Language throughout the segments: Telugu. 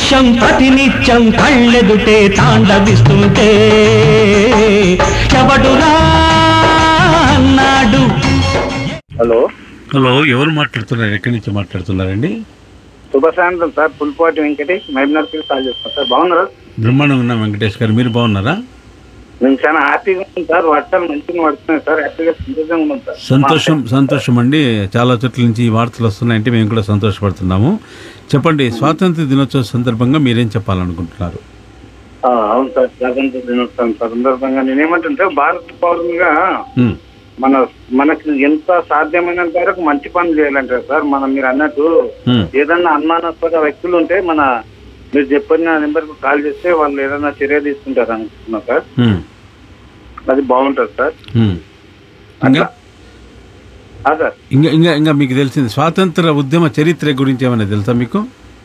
దృశ్యం ప్రతినిత్యం కళ్ళెదుటే తాండవిస్తుంటే ఎవడురా అన్నాడు. హలో హలో, ఎవరు మాట్లాడుతున్నారు? ఎక్కడి నుంచి మాట్లాడుతున్నారండి? శుభ సాయంత్రం సార్. పుల్పాటి వెంకటేష్ మైబ్నర్కి కాల్ చేస్తాను సార్. బాగున్నారా? బ్రహ్మాండంగా ఉన్నాం వెంకటేష్ గారు, మీరు బాగున్నారా? మేము చాలా హ్యాపీగా ఉన్నాం సార్. వర్షాలు మంచిగా పడుతున్నాయి సార్. హ్యాపీగా సంతోషంగా ఉన్నాం సార్. సంతోషం అండి. చాలా చోట్ల నుంచి ఈ వార్తలు వస్తున్నాయంటే మేము కూడా సంతోషపడుతున్నాము. చెప్పండి, స్వాతంత్ర దినోత్సవం సందర్భంగా మీరేం చెప్పాలనుకుంటున్నారు? అవును సార్, స్వాతంత్ర దినోత్సవం సందర్భంగా నేనేమంటుంటే భారత పౌరునిగా మనకి ఎంత సాధ్యమైనంత వరకు మంచి పనులు చేయాలంటారు సార్. మీరు అన్నట్టు ఏదన్నా అనుమానాస్పద వ్యక్తులు ఉంటే మీరు చెప్పిన నెంబర్కి కాల్ చేస్తే వాళ్ళు ఏదైనా చర్య తీసుకుంటారు అనుకుంటున్నా సార్. అది బాగుంటుంది సార్. సార్ ఇంకా మీకు తెలిసింది స్వాతంత్ర ఉద్యమ చరిత్ర గురించి ఏమైనా తెలుసా మీకు?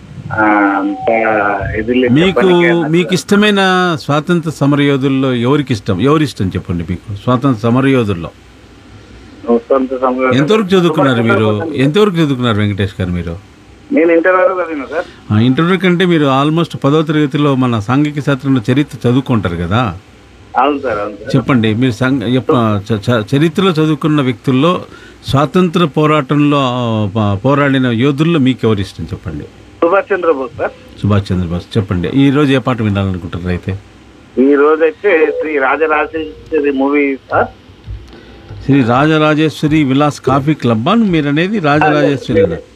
మీకు ఇష్టమైన స్వాతంత్ర సమరయోధుల్లో ఎవరి ఇష్టం చెప్పండి మీకు? స్వాతంత్ర సమరయోధుల్లో ఎంతవరకు చదువుకున్నారు వెంకటేష్ గారు మీరు? నేను ఇంటర్ వరకు చదివినా సార్. ఇంటర్ కంటే మీరు ఆల్మోస్ట్ 10వ తరగతిలో మన సాంఘిక శాస్త్రంలో చరిత్ర చదువుకుంటారు కదా. అవును సార్, అవును సార్. చెప్పండి, మీరు చరిత్రలో చదువుకున్న వ్యక్తుల్లో స్వాతంత్ర పోరాటంలో పోరాడిన యోధుల్లో మీకు ఎవరు ఇష్టం చెప్పండి? సుభాష్ చంద్రబోస్ సార్. సుభాష్ చంద్రబోస్. చెప్పండి, ఈ రోజు ఏ పాట వినాలనుకుంటారు? అయితే ఈ రోజు అయితే Shri Rajarajeshwari movie sir. Shri Rajarajeshwari Vilas coffee club మీరు అనేది? రాజరాజేశ్వరి